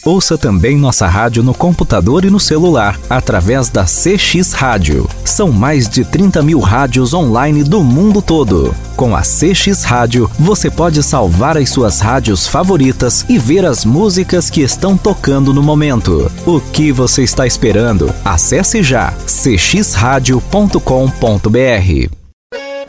Ouça também nossa rádio no computador e no celular, através da CX Rádio. São mais de 30 mil rádios online do mundo todo. Com a CX Rádio, você pode salvar as suas rádios favoritas e ver as músicas que estão tocando no momento. O que você está esperando? Acesse já cxradio.com.br.